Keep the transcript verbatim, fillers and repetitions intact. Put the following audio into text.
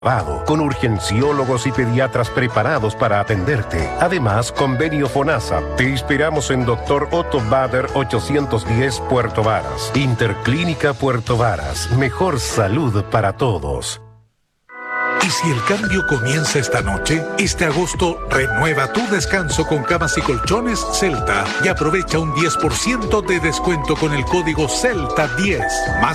con urgenciólogos y pediatras preparados para atenderte. Además, convenio FONASA. Te esperamos en Doctor Otto Bader ochocientos diez Puerto Varas. Interclínica Puerto Varas. Mejor salud para todos. Y si el cambio comienza esta noche, este agosto renueva tu descanso con camas y colchones Celta y aprovecha un diez por ciento de descuento con el código Celta diez. Más